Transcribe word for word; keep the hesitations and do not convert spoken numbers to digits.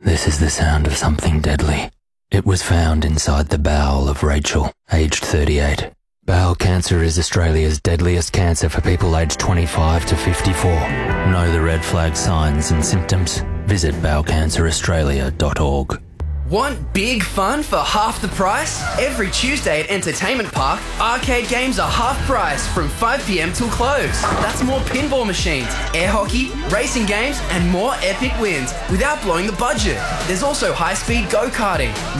This is the sound of something deadly. It was found inside the bowel of Rachel, aged thirty-eight. Bowel cancer is Australia's deadliest cancer for people aged twenty-five to fifty-four. Know the red flag signs and symptoms? Visit bowel cancer australia dot org. Want big fun for half the price? Every Tuesday at Entertainment Park, arcade games are half price from five p.m. till close. That's more pinball machines, air hockey, racing games, and more epic wins without blowing the budget. There's also high-speed go-karting,